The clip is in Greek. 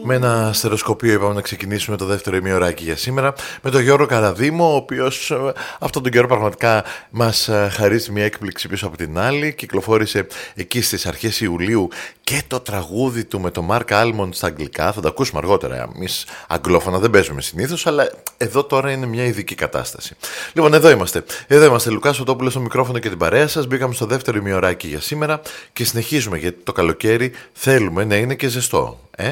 Με ένα στερεοσκοπείο είπαμε να ξεκινήσουμε το δεύτερο ημιωράκι για σήμερα με τον Γιώργο Καραδήμο, ο οποίος αυτόν τον καιρό πραγματικά μας χαρίζει μια έκπληξη πίσω από την άλλη. Κυκλοφόρησε εκεί στις αρχές Ιουλίου και το τραγούδι του με τον Μάρκ Άλμοντ στα αγγλικά. Θα το ακούσουμε αργότερα. Εμείς αγγλόφωνα δεν παίζουμε συνήθως, αλλά εδώ τώρα είναι μια ειδική κατάσταση. Λοιπόν, εδώ είμαστε. Λουκάς Οτόπουλος στο μικρόφωνο και την παρέα σας. Μπήκαμε στο δεύτερο ημιωράκι για σήμερα και συνεχίζουμε, γιατί το καλοκαίρι θέλουμε να είναι και ζεστό.